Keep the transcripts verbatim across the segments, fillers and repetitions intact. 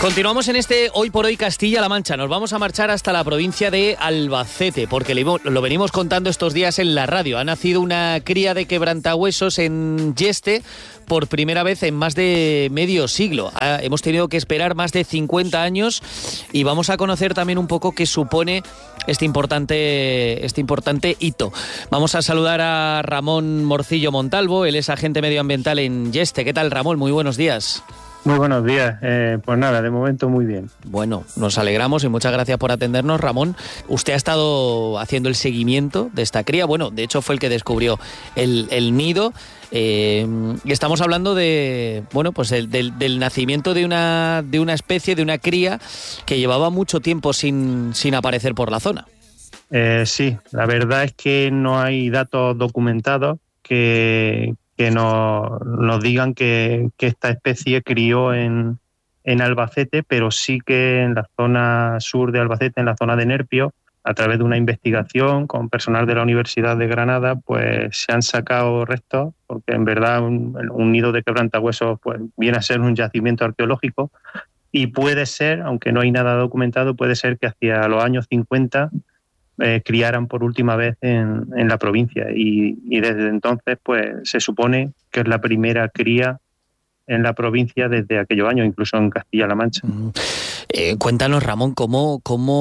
Continuamos en este Hoy por Hoy Castilla-La Mancha. Nos vamos a marchar hasta la provincia de Albacete, porque lo venimos contando estos días en la radio. Ha nacido una cría de quebrantahuesos en Yeste por primera vez en más de medio siglo. Hemos tenido que esperar más de cincuenta años y vamos a conocer también un poco qué supone este importante, este importante hito. Vamos a saludar a Ramón Morcillo Montalvo, él es agente medioambiental en Yeste. ¿Qué tal, Ramón? Muy buenos días. Muy buenos días. Eh, pues nada, de momento muy bien. Bueno, nos alegramos y muchas gracias por atendernos, Ramón. Usted ha estado haciendo el seguimiento de esta cría. Bueno, de hecho fue el que descubrió el, el nido. Eh, y estamos hablando de, bueno, pues el, del, del nacimiento de una, de una especie, de una cría que llevaba mucho tiempo sin, sin aparecer por la zona. Eh, sí, la verdad es que no hay datos documentados que... que nos, nos digan que, que esta especie crió en, en Albacete, pero sí que en la zona sur de Albacete, en la zona de Nerpio, a través de una investigación con personal de la Universidad de Granada, pues se han sacado restos, porque en verdad un, un nido de quebrantahuesos pues, viene a ser un yacimiento arqueológico, y puede ser, aunque no hay nada documentado, puede ser que hacia los años cincuenta Eh, criaran por última vez en, en la provincia y, y desde entonces pues se supone que es la primera cría en la provincia desde aquellos años, incluso en Castilla-La Mancha. Mm. Eh, cuéntanos, Ramón, ¿cómo,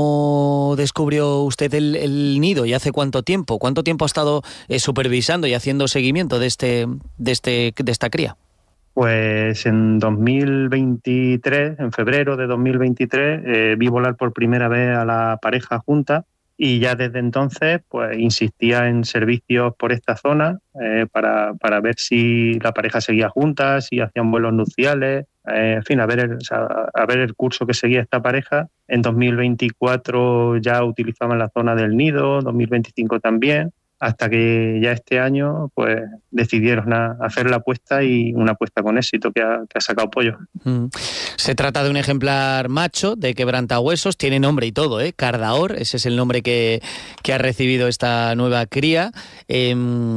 cómo descubrió usted el, el nido y hace cuánto tiempo? ¿Cuánto tiempo ha estado eh, supervisando y haciendo seguimiento de este, de este, de esta cría? Pues en dos mil veintitrés, en febrero de dos mil veintitrés, eh, vi volar por primera vez a la pareja junta. Y ya desde entonces pues insistía en servicios por esta zona eh, para, para ver si la pareja seguía junta, si hacían vuelos nupciales, eh, en fin, a ver, el, o sea, a ver el curso que seguía esta pareja. En dos mil veinticuatro ya utilizaban la zona del nido, dos mil veinticinco también, hasta que ya este año pues decidieron a hacer la apuesta y una apuesta con éxito que ha, que ha sacado pollo. Mm. Se trata de un ejemplar macho de quebrantahuesos, tiene nombre y todo, ¿eh? Cardaor, ese es el nombre que, que ha recibido esta nueva cría. Eh,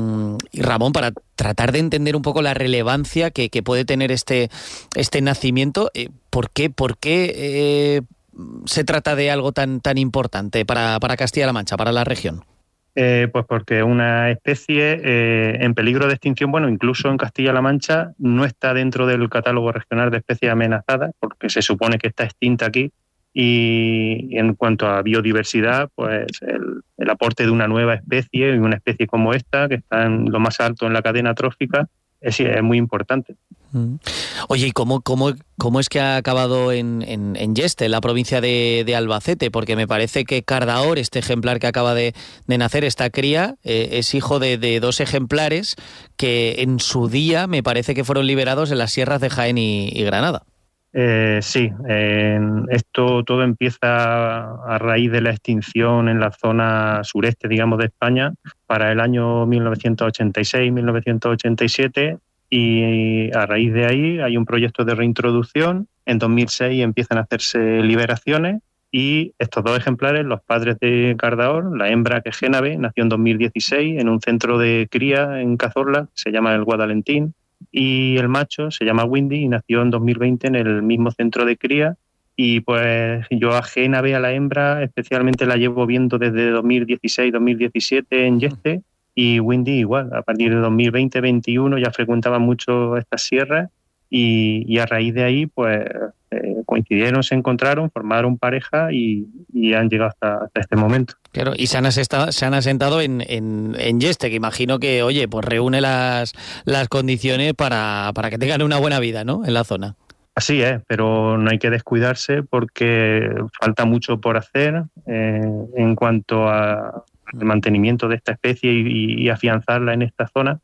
y Ramón, para tratar de entender un poco la relevancia que, que puede tener este, este nacimiento, eh, ¿por qué, por qué eh, se trata de algo tan, tan importante para, para Castilla-La Mancha, para la región? Eh, pues porque una especie eh, en peligro de extinción, bueno, incluso en Castilla-La Mancha, no está dentro del catálogo regional de especies amenazadas, porque se supone que está extinta aquí. Y en cuanto a biodiversidad, pues el, el aporte de una nueva especie, y una especie como esta, que está en lo más alto en la cadena trófica, es, es muy importante. Oye, ¿y cómo, cómo, cómo es que ha acabado en, en, en Yeste, en la provincia de, de Albacete? Porque me parece que Cardaor, este ejemplar que acaba de, de nacer, esta cría, eh, es hijo de, de dos ejemplares que en su día me parece que fueron liberados en las sierras de Jaén y, y Granada. Eh, sí, eh, esto todo empieza a raíz de la extinción en la zona sureste, digamos, de España, para el año mil novecientos ochenta y seis mil novecientos ochenta y siete, y a raíz de ahí hay un proyecto de reintroducción. En dos mil seis empiezan a hacerse liberaciones y estos dos ejemplares, los padres de Cardaor, la hembra, que es Génave, nació en dos mil dieciséis en un centro de cría en Cazorla, se llama el Guadalentín, y el macho se llama Windy y nació en dos mil veinte en el mismo centro de cría. Y pues yo a Génave, a la hembra, especialmente la llevo viendo desde dos mil dieciséis dos mil diecisiete en Yeste, y Windy igual, a partir de dos mil veinte veintiuno ya frecuentaba mucho estas sierras y, y a raíz de ahí pues eh, coincidieron, se encontraron, formaron pareja y, y han llegado hasta, hasta este momento. Claro, y se han asentado, se han asentado en, en, en Yeste, que imagino que, oye, pues reúne las, las condiciones para, para que tengan una buena vida, ¿no?, en la zona. Así es, pero no hay que descuidarse porque falta mucho por hacer eh, en cuanto a el mantenimiento de esta especie y, y afianzarla en esta zona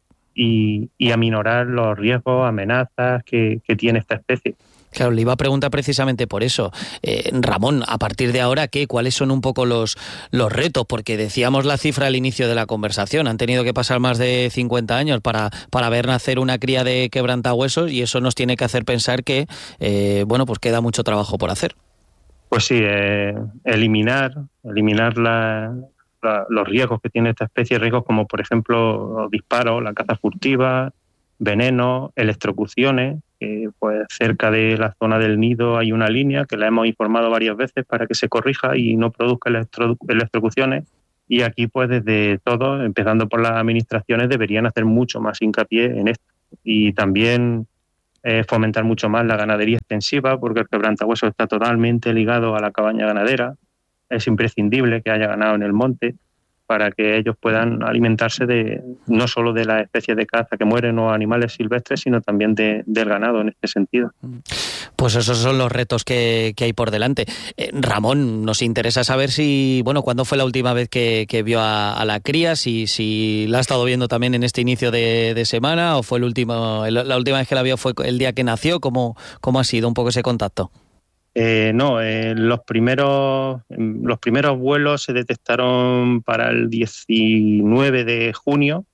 y, y aminorar los riesgos, amenazas que, que tiene esta especie. Claro, le iba a preguntar precisamente por eso. Eh, Ramón, a partir de ahora, ¿qué? ¿Cuáles son un poco los, los retos? Porque decíamos la cifra al inicio de la conversación. Han tenido que pasar más de cincuenta años para, para ver nacer una cría de quebrantahuesos y eso nos tiene que hacer pensar que, eh, bueno, pues queda mucho trabajo por hacer. Pues sí, eh, eliminar, eliminar la... los riesgos que tiene esta especie, riesgos como por ejemplo los disparos, la caza furtiva, venenos, electrocuciones, que pues cerca de la zona del nido hay una línea que la hemos informado varias veces para que se corrija y no produzca electro, electrocuciones. Y aquí, pues desde todo, empezando por las administraciones, deberían hacer mucho más hincapié en esto. Y también eh, fomentar mucho más la ganadería extensiva, porque el quebrantahuesos está totalmente ligado a la cabaña ganadera. Es imprescindible que haya ganado en el monte para que ellos puedan alimentarse de no solo de las especies de caza que mueren o animales silvestres, sino también de, del ganado en este sentido. Pues esos son los retos que, que hay por delante. Eh, Ramón, nos interesa saber si, bueno, ¿cuándo fue la última vez que, que vio a, a la cría? Si, si la ha estado viendo también en este inicio de, de semana, o fue el último, el, la última vez que la vio fue el día que nació. ¿Cómo, cómo ha sido un poco ese contacto? Eh, no, eh, los primeros los primeros vuelos se detectaron para el diecinueve de junio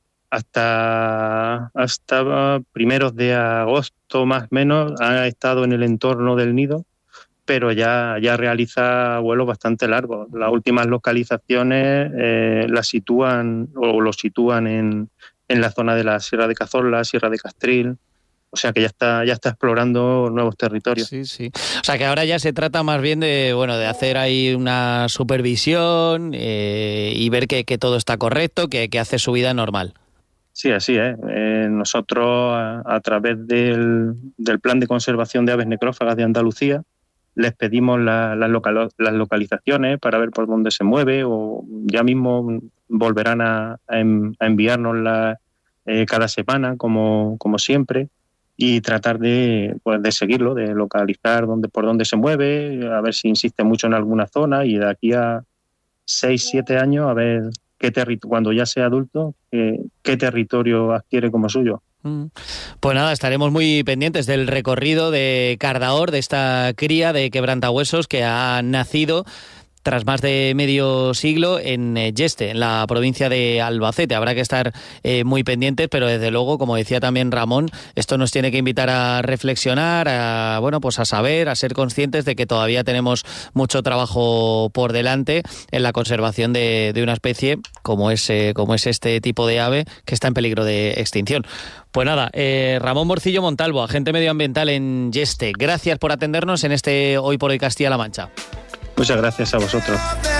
hasta hasta primeros de agosto más o menos. Ha estado en el entorno del nido, pero ya ya realiza vuelos bastante largos. Las últimas localizaciones eh, las sitúan o los sitúan en en la zona de la Sierra de Cazorla, Sierra de Castril. O sea que ya está ya está explorando nuevos territorios. Sí, sí. O sea que ahora ya se trata más bien de, bueno, de hacer ahí una supervisión eh, y ver que, que todo está correcto, que, que hace su vida normal. Sí, así es. Eh, nosotros, a, a través del, del Plan de Conservación de Aves Necrófagas de Andalucía, les pedimos la, la local, las localizaciones para ver por dónde se mueve, o ya mismo volverán a, a, a enviárnoslas eh, cada semana, como, como siempre, y tratar de, pues, de seguirlo, de localizar dónde, por dónde se mueve, a ver si insiste mucho en alguna zona, y de aquí a seis, siete años a ver qué terri- cuando ya sea adulto, qué, qué territorio adquiere como suyo. Pues nada, estaremos muy pendientes del recorrido de Cardahor, de esta cría de quebrantahuesos que ha nacido tras más de medio siglo en Yeste, en la provincia de Albacete. Habrá que estar eh, muy pendientes, pero desde luego, como decía también Ramón, esto nos tiene que invitar a reflexionar, a, bueno, pues a saber, a ser conscientes de que todavía tenemos mucho trabajo por delante en la conservación de, de una especie como es, eh, como es este tipo de ave que está en peligro de extinción. Pues nada, eh, Ramón Morcillo Montalvo, agente medioambiental en Yeste, gracias por atendernos en este Hoy por Hoy Castilla-La Mancha. Muchas gracias a vosotros.